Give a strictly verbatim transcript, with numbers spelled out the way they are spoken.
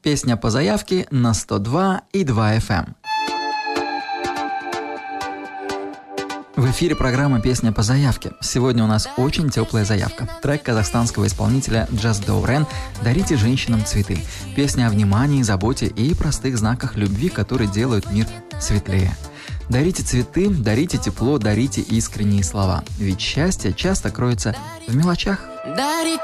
Песня по заявке на сто два и два эф эм. В эфире программа «Песня по заявке». Сегодня у нас очень теплая заявка. Трек казахстанского исполнителя Джаз Доурен «Дарите женщинам цветы». Песня о внимании, заботе и простых знаках любви, которые делают мир светлее. Дарите цветы, дарите тепло, дарите искренние слова. Ведь счастье часто кроется в мелочах.